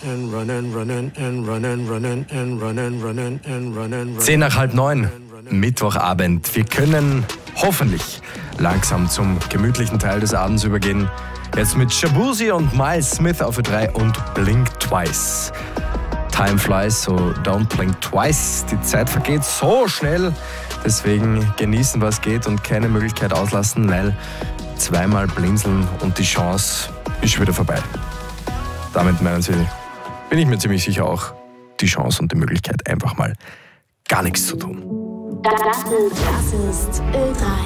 8:10, Mittwochabend. Wir können hoffentlich langsam zum gemütlichen Teil des Abends übergehen. Jetzt mit Shabuzi und Miles Smith auf Ö3 und Blink Twice. Time flies, so don't blink twice. Die Zeit vergeht so schnell. Deswegen genießen, was geht und keine Möglichkeit auslassen, weil zweimal blinzeln und die Chance ist wieder vorbei. Damit meinen Sie, bin ich mir ziemlich sicher, auch die Chance und die Möglichkeit, einfach mal gar nichts zu tun. Das ist Ö3.